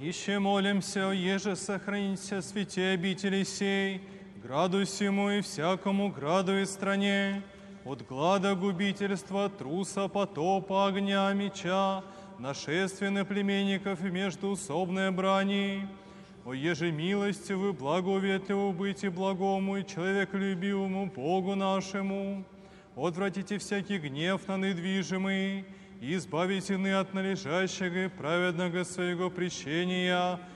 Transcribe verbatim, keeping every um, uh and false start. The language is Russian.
Еще молимся, еже сохранится святе обители сей, граду сему и всякому граду и стране, от глада губительства, труса, потопа, огня, меча, нашествия на племенников и междуусобной брани. О еже милостивы, благоветливу быть и благому, и человеколюбивому Богу нашему, отвратите всякий гнев на недвижимый, и избавите ны от належащего и праведного своего прещения,